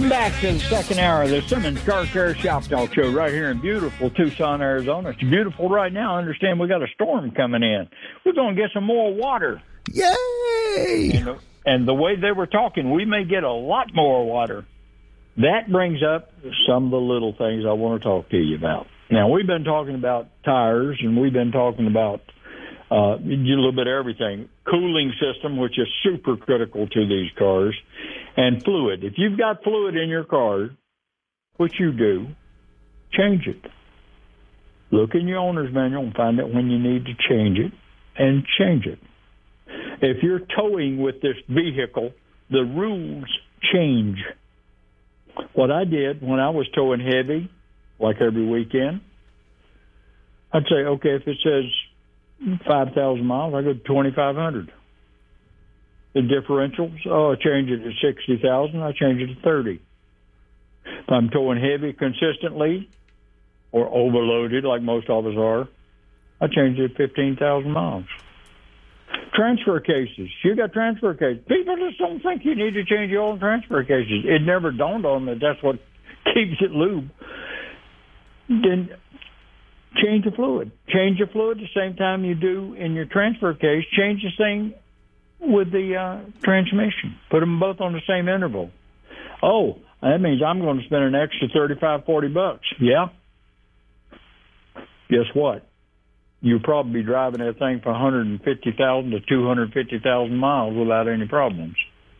Back to the second hour of the Simmons Car Care Shop Talk Show right here in beautiful Tucson, Arizona. It's beautiful right now. I understand we got a storm coming in. We're going to get some more water. Yay! And the way they were talking, we may get a lot more water. That brings up some of the little things I want to talk to you about. Now, we've been talking about tires, and we've been talking about a little bit of everything. Cooling system, which is super critical to these cars, and fluid. If you've got fluid in your car, which you do, change it. Look in your owner's manual and find out when you need to change it, and change it. If you're towing with this vehicle, the rules change. What I did when I was towing heavy, like every weekend, I'd say, okay, if it says 5,000 miles, I go to 2,500. The differentials, I change it to 60,000, I change it to 30. If I'm towing heavy consistently or overloaded like most of us are, I change it to 15,000 miles. Transfer cases. You got transfer cases. People just don't think you need to change your own transfer cases. It never dawned on them that that's what keeps it lube. Then change the fluid. Change the fluid the same time you do in your transfer case. Change the thing with the transmission. Put them both on the same interval. Oh, that means I'm going to spend an extra $35-40. Yeah. Guess what? You'll probably be driving that thing for 150,000 to 250,000 miles without any problems.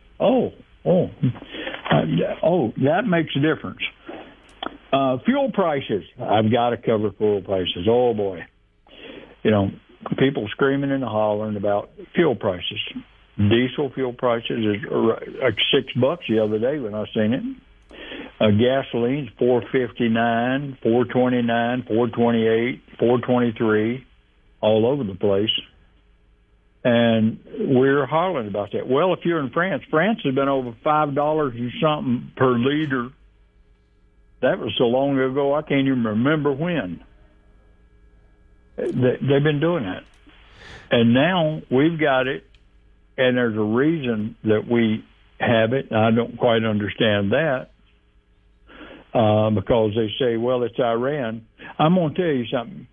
That makes a difference. Fuel prices. I've got to cover fuel prices. Oh, boy. You know, people screaming and hollering about fuel prices. Diesel fuel prices is like $6 the other day when I seen it. Gasoline's $4.59, $4.29, $4.28, $4.23, all over the place. And we're hollering about that. Well, if you're in France, France has been over $5 and something per liter. That was so long ago, I can't even remember when. They've been doing that. And now we've got it, and there's a reason that we have it. I don't quite understand that because they say, well, it's Iran. I'm going to tell you something.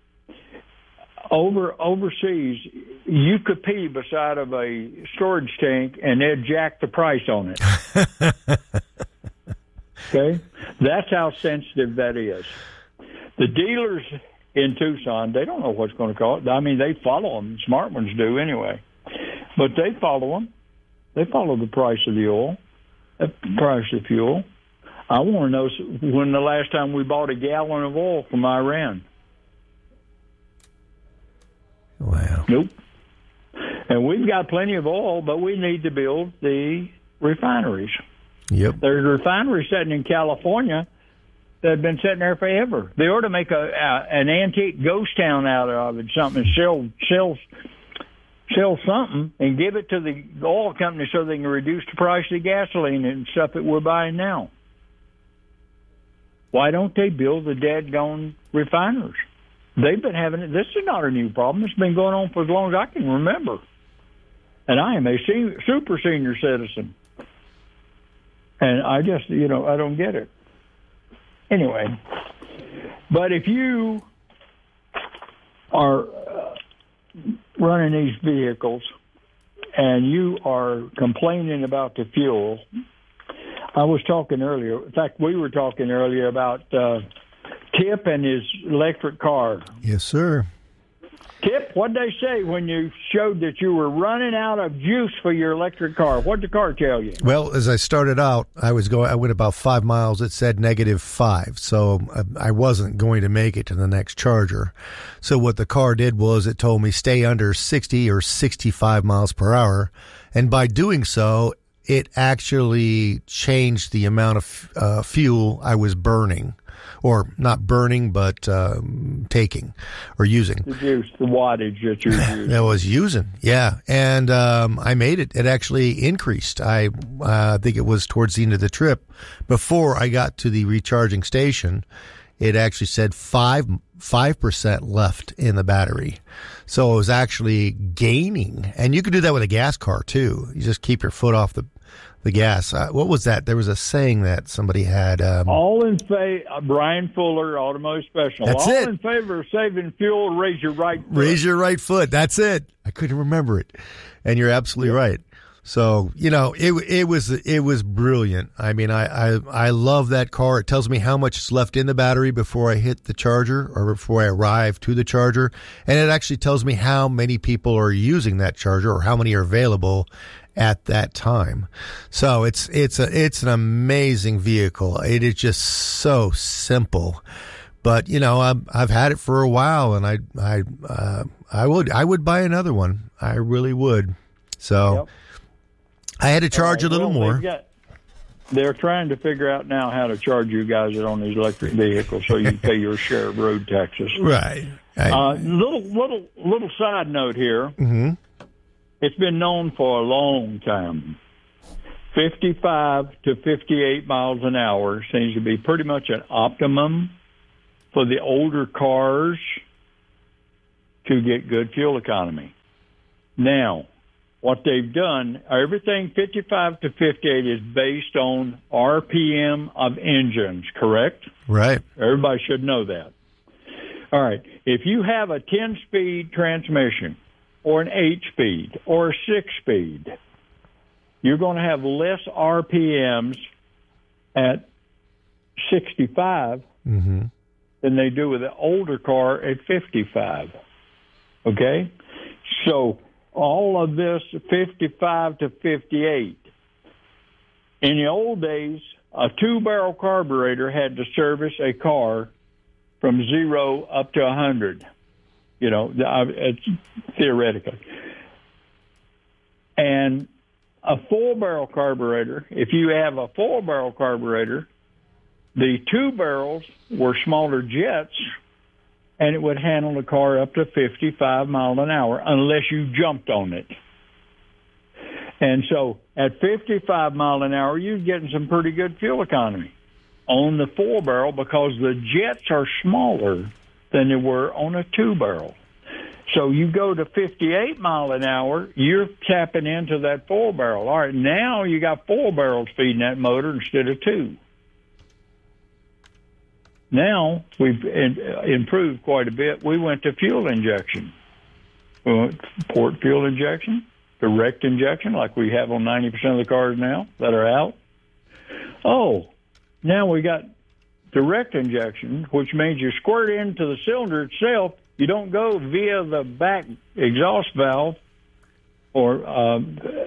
Overseas, you could pee beside of a storage tank, and they'd jack the price on it. Okay? That's how sensitive that is. The dealers in Tucson, they don't know what's going to cost. I mean, they follow them. Smart ones do anyway. But they follow them. They follow the price of the oil, the price of fuel. I want to know when the last time we bought a gallon of oil from Iran. Wow. Nope. And we've got plenty of oil, but we need to build the refineries. Yep. There's refineries sitting in California that have been sitting there forever. They ought to make an antique ghost town out of it, something, sell something and give it to the oil company so they can reduce the price of the gasoline and stuff that we're buying now. Why don't they build the dadgone refiners? They've been having it. This is not a new problem. It's been going on for as long as I can remember. And I am a super senior citizen. And I just, I don't get it. Anyway, but if you are running these vehicles and you are complaining about the fuel, I was talking earlier. In fact, we were talking earlier about Tip and his electric car. Yes, sir. Tip, what'd they say when you showed that you were running out of juice for your electric car? What'd the car tell you? Well, as I started out, I went about 5 miles. It said -5, so I wasn't going to make it to the next charger. So what the car did was it told me stay under 60 or 65 miles per hour, and by doing so, it actually changed the amount of fuel I was burning. Or not burning, but taking or using. The juice, the wattage that you're using. I was using, yeah. And I made it. It actually increased. I think it was towards the end of the trip. Before I got to the recharging station, it actually said 5% left in the battery. So it was actually gaining. And you could do that with a gas car, too. You just keep your foot off the the gas. What was that? There was a saying that somebody had. All in favor, Brian Fuller, Automotive Special. That's all it. in favor of saving fuel, raise your right foot. Raise your right foot. That's it. I couldn't remember it. And you're absolutely right. So, it was brilliant. I mean, I love that car. It tells me how much is left in the battery before I hit the charger or before I arrive to the charger. And it actually tells me how many people are using that charger or how many are available at that time. So it's an amazing vehicle. It is just so simple. But, I've had it for a while, and I would buy another one. I really would. So. Yep. I had to charge a little more. They're trying to figure out now how to charge you guys on these electric vehicles so you pay your share of road taxes. Right. Little side note here. Mm-hmm. It's been known for a long time. 55 to 58 miles an hour seems to be pretty much an optimum for the older cars to get good fuel economy. Now, what they've done, everything 55 to 58 is based on RPM of engines, correct? Right. Everybody should know that. All right. If you have a 10-speed transmission or an 8-speed or a 6-speed, you're going to have less RPMs at 65 mm-hmm. than they do with an older car at 55. Okay? So all of this 55 to 58. In the old days, a 2-barrel carburetor had to service a car from 0 up to 100. It's theoretically. And a 4-barrel carburetor, if you have a 4-barrel carburetor, the 2 barrels were smaller jets, and it would handle the car up to 55 miles an hour unless you jumped on it. And so at 55 miles an hour, you're getting some pretty good fuel economy on the 4-barrel because the jets are smaller than they were on a 2-barrel. So you go to 58 miles an hour, you're tapping into that 4-barrel. All right, now you got 4 barrels feeding that motor instead of 2. Now we've improved quite a bit. We went to fuel injection. We went port fuel injection, direct injection, like we have on 90% of the cars now that are out. Oh, now we got direct injection, which means you squirt into the cylinder itself. You don't go via the back exhaust valve or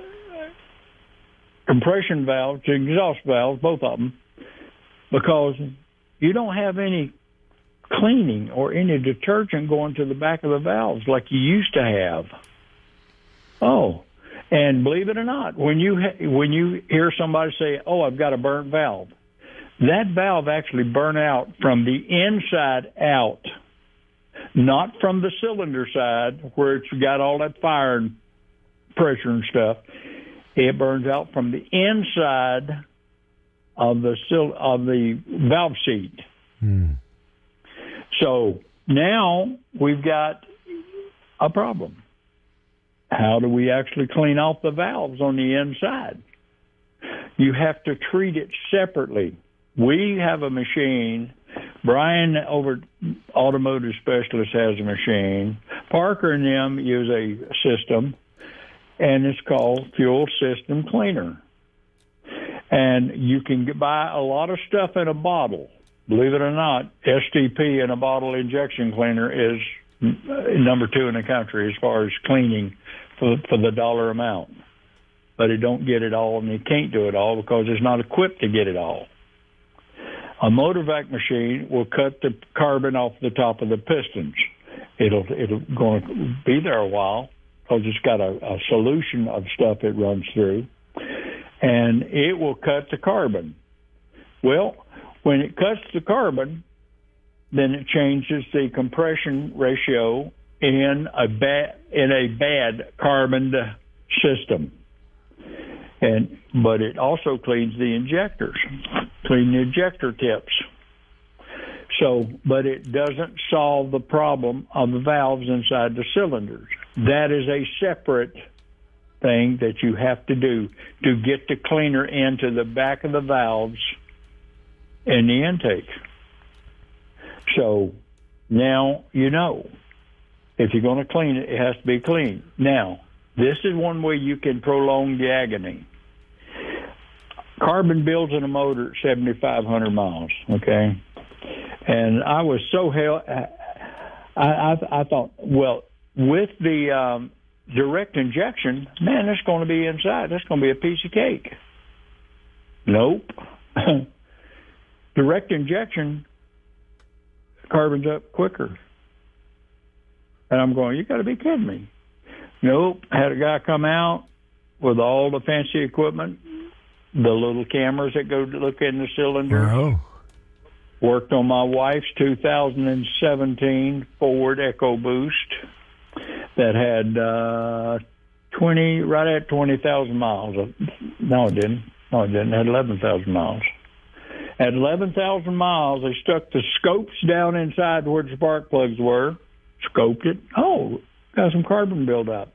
compression valve to exhaust valve, both of them, because you don't have any cleaning or any detergent going to the back of the valves like you used to have. Oh, and believe it or not, when you hear somebody say, "Oh, I've got a burnt valve," that valve actually burnt out from the inside out, not from the cylinder side where it's got all that fire and pressure and stuff. It burns out from the inside of the valve seat. So now we've got a problem. How do we actually clean off the valves on the inside? You have to treat it separately. We have a machine. Brian over Automotive Specialist has a machine. Parker and them use a system, and it's called Fuel System Cleaner. And you can buy a lot of stuff in a bottle. Believe it or not, STP in a bottle injection cleaner is number 2 in the country as far as cleaning for the dollar amount. But it don't get it all, and it can't do it all because it's not equipped to get it all. A motor vac machine will cut the carbon off the top of the pistons. It'll going to be there a while because it's got a solution of stuff it runs through, and it will cut the carbon. Well, when it cuts the carbon, then it changes the compression ratio in a bad carboned system. But it also cleans the injectors, clean the injector tips. But it doesn't solve the problem of the valves inside the cylinders. That is a separate thing that you have to do to get the cleaner into the back of the valves in the intake. So now you know. If you're going to clean it, it has to be clean. Now, this is one way you can prolong the agony. Carbon builds in a motor at 7,500 miles, okay? And I was so I thought, well, with the direct injection, man, that's going to be inside. That's going to be a piece of cake. Nope. Direct injection carbons up quicker. And I'm going, you got to be kidding me. Nope. Had a guy come out with all the fancy equipment, the little cameras that go to look in the cylinder. Wow. Worked on my wife's 2017 Ford EcoBoost that had right at 20,000 miles. No, it didn't. It had 11,000 miles. At 11,000 miles, they stuck the scopes down inside where the spark plugs were. Scoped it. Oh, got some carbon buildup.